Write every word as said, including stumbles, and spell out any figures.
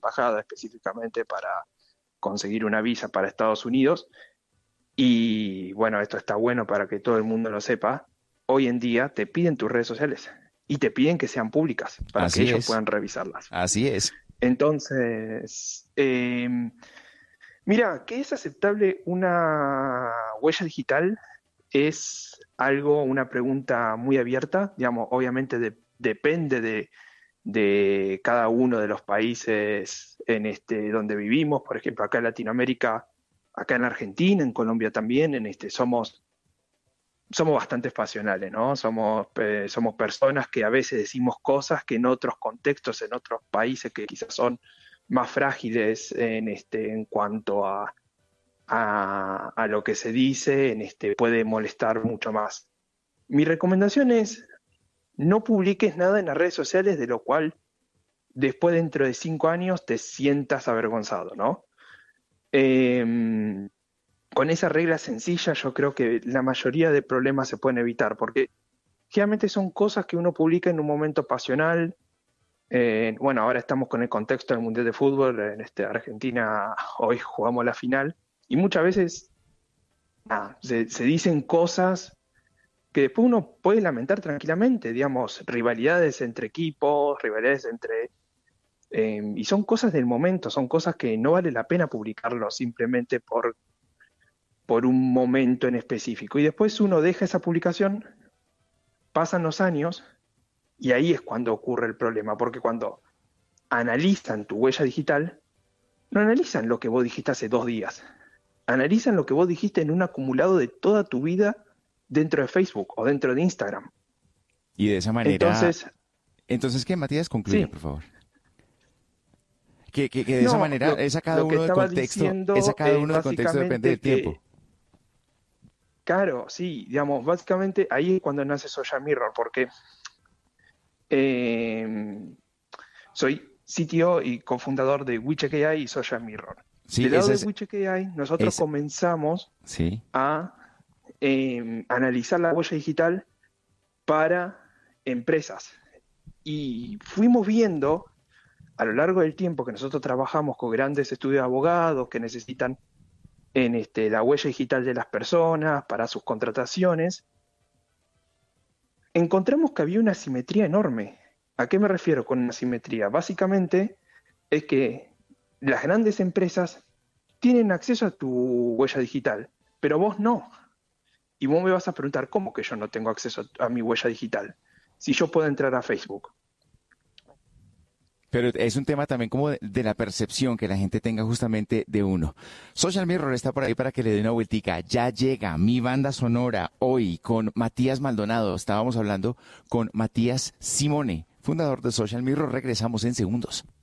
embajada específicamente para conseguir una visa para Estados Unidos. Y bueno, esto está bueno para que todo el mundo lo sepa. Hoy en día te piden tus redes sociales y te piden que sean públicas para que Así ellos es, puedan revisarlas. así es. Entonces, eh, mira, que es aceptable una huella digital es algo, una pregunta muy abierta, digamos, obviamente de- depende de, de cada uno de los países en este, donde vivimos. Por ejemplo, acá en Latinoamérica, acá en Argentina, en Colombia también, en este, somos, somos bastante pasionales, ¿no? Somos, eh, somos personas que a veces decimos cosas que en otros contextos, en otros países que quizás son más frágiles en, este, en cuanto a a, a lo que se dice, en este, puede molestar mucho más. Mi recomendación es no publiques nada en las redes sociales de lo cual después dentro de cinco años te sientas avergonzado, ¿no? Eh, con esa regla sencilla yo creo que la mayoría de problemas se pueden evitar, porque generalmente son cosas que uno publica en un momento pasional. Eh, bueno, ahora estamos con el contexto del Mundial de Fútbol, en este, Argentina hoy jugamos la final, y muchas veces nada, se, se dicen cosas que después uno puede lamentar tranquilamente, digamos, rivalidades entre equipos, rivalidades entre... eh, y son cosas del momento, son cosas que no vale la pena publicarlo simplemente por, por un momento en específico. Y después uno deja esa publicación, pasan los años y ahí es cuando ocurre el problema, porque cuando analizan tu huella digital, no analizan lo que vos dijiste hace dos días, analizan lo que vos dijiste en un acumulado de toda tu vida dentro de Facebook o dentro de Instagram. Y de esa manera, Entonces, entonces que Matías concluya, sí, por favor. Que, que, que de esa no, manera lo, es sacado lo que uno de estaba contexto, es diciendo sacado es uno de contexto depende del básicamente tiempo. que, claro, sí, digamos, básicamente ahí es cuando nace Social Mirror, porque eh, soy C T O y cofundador de WeCheck A I y Social Mirror. Sí, Del lado esa de es, WeCheck A I, nosotros es, comenzamos sí. a eh, analizar la huella digital para empresas y fuimos viendo a lo largo del tiempo que nosotros trabajamos con grandes estudios de abogados que necesitan en este, la huella digital de las personas para sus contrataciones, encontramos que había una asimetría enorme. ¿A qué me refiero con una asimetría? Básicamente es que las grandes empresas tienen acceso a tu huella digital, pero vos no. Y vos me vas a preguntar, ¿cómo que yo no tengo acceso a mi huella digital? Si yo puedo entrar a Facebook. Pero es un tema también como de, de la percepción que la gente tenga justamente de uno. Social Mirror está por ahí para que le dé una vueltica. Ya llega mi banda sonora hoy con Matías Maldonado. Estábamos hablando con Matías Simone, fundador de Social Mirror. Regresamos en segundos.